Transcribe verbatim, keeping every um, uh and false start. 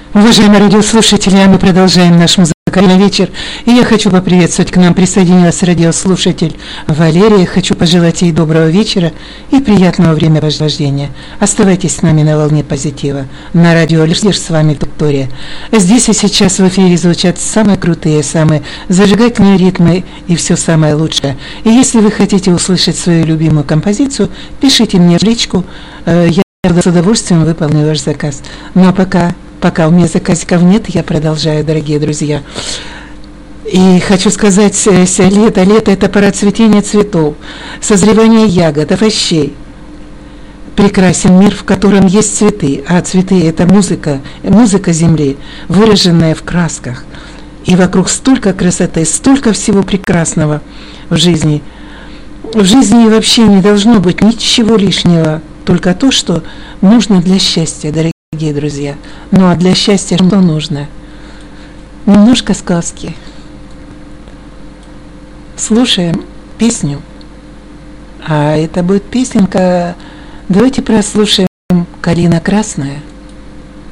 Уважаемые радиослушатели, а мы продолжаем наш музыкальный вечер. И я хочу поприветствовать, к нам присоединилась радиослушатель Валерия. Хочу пожелать ей доброго вечера и приятного времяпровождения. Оставайтесь с нами на волне позитива. На радио Лишь с вами Виктория. Здесь и сейчас в эфире звучат самые крутые, самые зажигательные ритмы и все самое лучшее. И если вы хотите услышать свою любимую композицию, пишите мне в личку. Я с удовольствием выполню ваш заказ. Ну а пока... Пока у меня заказиков нет, я продолжаю, дорогие друзья. И хочу сказать, лето, лето – это пора цветения цветов, созревания ягод, овощей. Прекрасен мир, в котором есть цветы, а цветы – это музыка, музыка земли, выраженная в красках. И вокруг столько красоты, столько всего прекрасного в жизни. В жизни вообще не должно быть ничего лишнего, только то, что нужно для счастья, дорогие. Дорогие друзья, ну а для счастья что нужно? Немножко сказки. Слушаем песню, а это будет песенка. Давайте прослушаем «Калина красная».